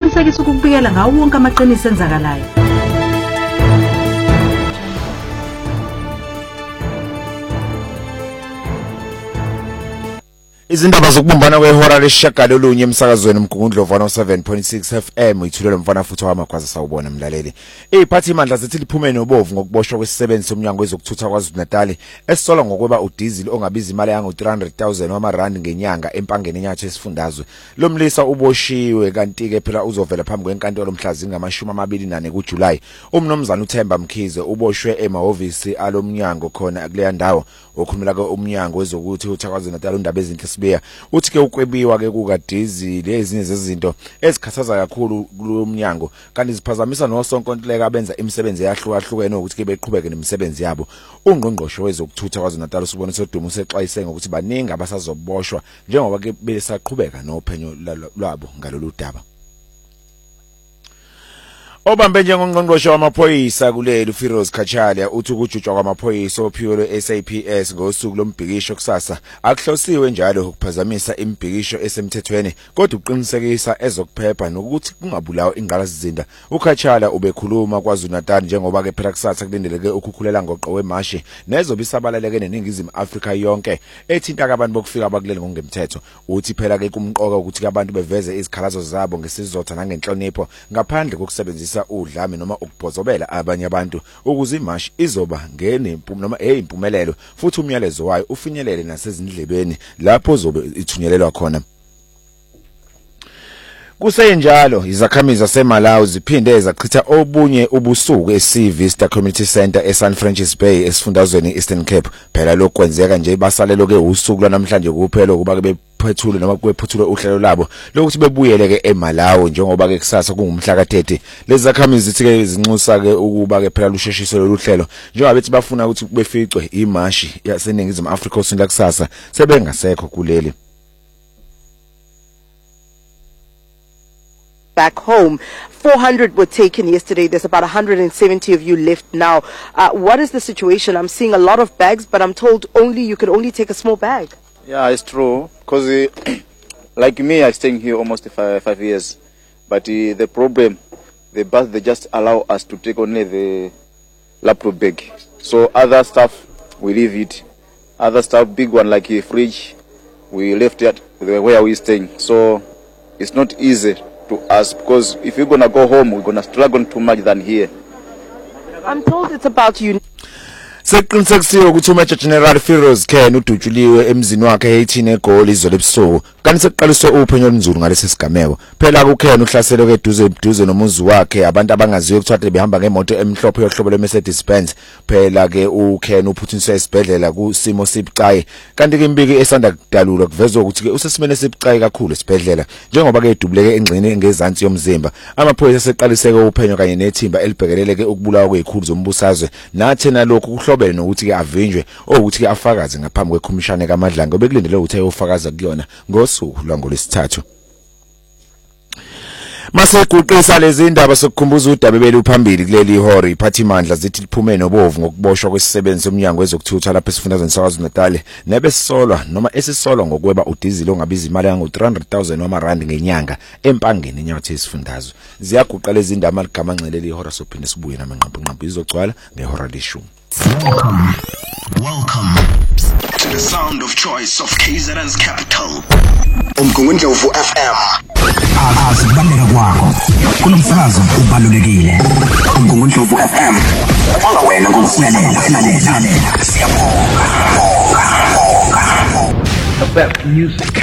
siqinisekisa ukubikela ngawo wonke amaqiniso enzakalayo. Izindaba zokubumbana kwehora lesishagalolunye emsakazweni Mgungundlovu 7.6 FM ithulele mfana futhi wamakwazi sawubona mlaleli. Iphathimandla zithi liphume nobovu ngokuboshwa kwesisebenzi somnyango wezokuthutha kwaZulu-Natal esisola ngokweba udiesel ongabiza imali yango 300,000 wamarandi ngenyanga empangeni enyathu esifundazwe. Lo mlisa uboshiwe kanti ke phela uzovela phambi kwenkantolo mhlazinga ama24 kuJuly. Umnomzana uThemba Mkhize uboshwe emahhovisi alomnyango khona kuleya ndawo okhulumela ke umnyango wezokuthutha kwaZulu-Natal undaba ezinhle sibeya uthi ke ukwebiwa ke kukadiesel ezinye zezinto ezikhathaza kakhulu kulo mnyango kanti ziphazamisa nosonkontileka abenza imisebenzi eyahlukahlukene ukuthi ke beqhubeke nemisebenzi yabo. Ungqongqoshe wezokuthutha kwaZulu-Natal usibonise udumo usexwayise ngokuthi baningi abasazoboshwa njengoba ke besaqhubeka nophenyo lwabo ngalolu daba. Obambe njengongqongqoshe wamaphoyisa kuleli uFiroz Khachalia uthi ukujutshwa kwamaphoyisa ophiwe lwe-SAPS ngosuku lombhikisho kusasa akuhlosiwe njalo ukuphazamisa imbhikisho esemthethweni kodwa uqinisekisa ezokuphepha nokuthi kungabulawa ingqalasizinda. uKhachalia ubekhuluma kwaZulu-Natal njengoba ke phela kusasa kulindeleke ukukhulela ngoqo wemashi nezobisabalaleke neningizimu Afrika yonke ethinta abantu bokufika abakuleli ngokungemthetho. Uthi phela ke kumqoka ukuthi abantu beveze izikhalazo zabo ngesizotha nangenhlonipho ngaphandle kokusebenzisa udlame noma ukubhozobela abanye abantu ukuze imashi izoba noma impumelelo futhi umyalezo wayo ufinyelele nasezindlebeni lapho zobe ithunyelelwa khona. Kusenjalo izakhamizi zaseMalawi ziphinde zachitha obunye ubusuku eSivista Community Center eSan Francis Bay esifundazweni Eastern Cape. Phela lokho kwenzeka nje basalelo ke usuku lwanamhlanje kuphela kuba ke bephethule noma kwephuthule uhlelo labo lokuthi bebuyele ke eMalawi njengoba ke kusasa kungumhla ka30. Lezi zakhamizi zithi ke zinxusa ke ukuba ke phela lusheshiso lolu hlelo njengoba bethi bafuna ukuthi beficwe imashi yaseningizimu Afrika osini lakusasa sebengasekho kuleli. Back home, 400 were taken yesterday. There's about 170 of you left now. What is the situation? I'm seeing a lot of bags, but I'm told you can only take a small bag. Yeah, it's true. Because like me, I'm staying here almost 5 years. But the problem, the bus, they just allow us to take only the laptop bag. So other stuff, we leave it. Other stuff, big one like a fridge, we left it where we're staying. So it's not easy to us because if we're gonna go home, we're gonna struggle too much than here. I'm told it's about you. Seqinisekisiwe ukuthi uMajor General Firoz Ken udutshuliwe emzini wakhe 18 egoli izolo ebusuku kanti sekuqaliswe uphenyo olunzulu ngalesi sigameko. Phela kuKhen uhlaselwe eduze nomuzi wakhe abantu abangaziwe kuthiwa behamba ngemoto emhlophe yohlobo lweMercedes Benz. Phela ke uKhen uphuthuniswe esibhedlela kusimo sibucayi kanti ke imbiki esanda kudalulwa kuvezwa ukuthi ke usesimene sibucayi kakhulu esibhedlela njengoba ke edubuleke engxini ngezansi yomzimba. Amaphoyisa seqaliseke uphenyo kanye nethimba elibhekeleleke ukubulawa kwezikhulu zombusazwe nathena lokhu kuhlobene nokuthi ke avinjwe ukuthi ke afakaze ngaphambi kwekhomishana kaMadlanga obekulindele ukuthi ayofakaza kuyona ngosuku lwangolesithathu. Masekuqisa lezi indaba sokukhumbuza udabebele uphambili kuleli ihora iphathimandla zithi liphume nobovu ngokuboshwa kwesisebenzi somnyango wezokuthutha lapha esifundazweni saKwaZulu-Natal nebesisolwa noma esisolwa ngokweba udiesel ongabiza imali yango 300,000 wamarandi ngenyanga empangeni enyathu esifundazwe. Ziyaguqa lezi indaba ligama nxeleli ihora sophinde sibuye namanqampu izogcwala ngehora leshumi. Welcome to the sound of choice of KZN's capital. Mgungundlovu FM. Asibaleka kwakho. Kunomsakazo ubalulekile. Mgungundlovu FM. Wanga wena ngokuhlalela. Siyabonga. The best music.